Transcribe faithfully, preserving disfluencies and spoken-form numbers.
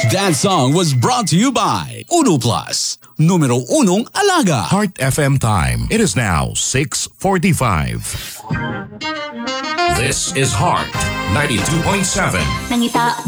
That song was brought to you by Uno Plus, numero unong alaga. Heart F M time. It is now six forty-five. This is Heart ninety-two point seven. Nangita